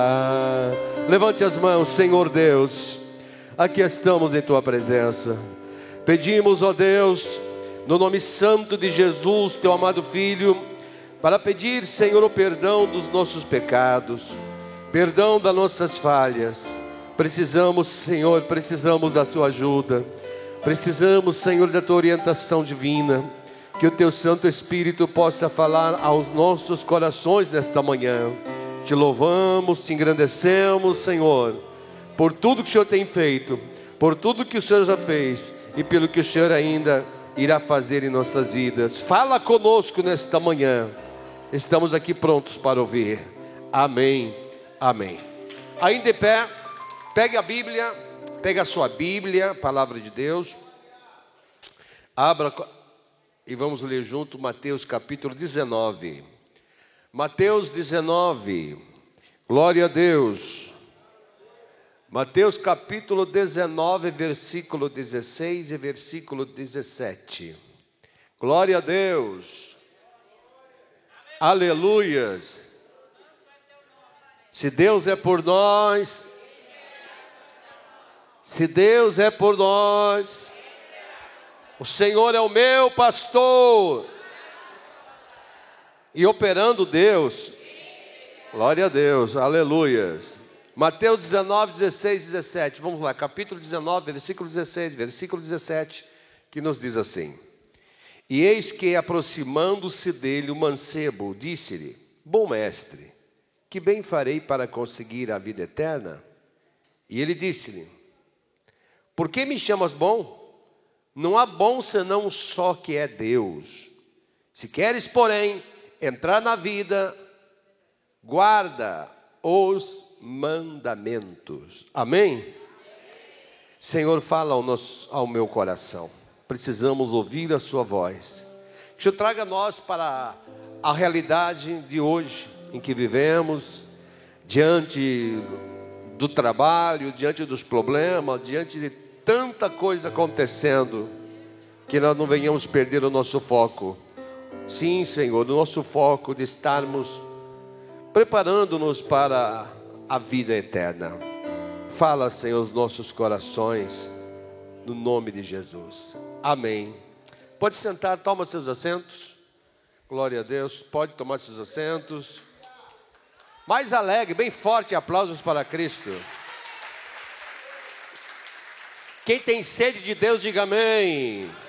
Levante as mãos, Senhor Deus, aqui estamos em Tua presença. Pedimos, ó Deus, no nome santo de Jesus, Teu amado Filho, para pedir, Senhor, o perdão dos nossos pecados, perdão das nossas falhas. Precisamos, Senhor, precisamos da Tua ajuda. Precisamos, Senhor, da Tua orientação divina. Que o Teu Santo Espírito possa falar aos nossos corações nesta manhã. Te louvamos, te engrandecemos, Senhor, por tudo que o Senhor tem feito, por tudo que o Senhor já fez e pelo que o Senhor ainda irá fazer em nossas vidas. Fala conosco nesta manhã. Estamos aqui prontos para ouvir. Amém, amém. Ainda de pé, pegue a Bíblia, pegue a sua Bíblia, Palavra de Deus. Abra e vamos ler junto Mateus capítulo 19. Mateus 19, glória a Deus. Mateus capítulo 19, versículo 16 e versículo 17. Glória a Deus. Aleluias. Se Deus é por nós, se Deus é por nós, o Senhor é o meu pastor. E operando Deus, glória a Deus, aleluias. Mateus 19, 16, 17, vamos lá, capítulo 19, versículo 16, versículo 17, que nos diz assim: E eis que, aproximando-se dele o mancebo, disse-lhe: Bom mestre, que bem farei para conseguir a vida eterna? E ele disse-lhe: Por que me chamas bom? Não há bom senão só que é Deus. Se queres, porém, entrar na vida, guarda os mandamentos. Amém? Senhor, fala ao meu coração. Precisamos ouvir a sua voz. Que o Senhor traga nós para a realidade de hoje, em que vivemos, diante do trabalho, diante dos problemas, diante de tanta coisa acontecendo, que nós não venhamos perder o nosso foco. Sim, Senhor, o nosso foco de estarmos preparando-nos para a vida eterna. Fala, Senhor, os nossos corações, no nome de Jesus. Amém. Pode sentar, toma seus assentos. Glória a Deus, pode tomar seus assentos. Mais alegre, bem forte, aplausos para Cristo. Quem tem sede de Deus, diga amém.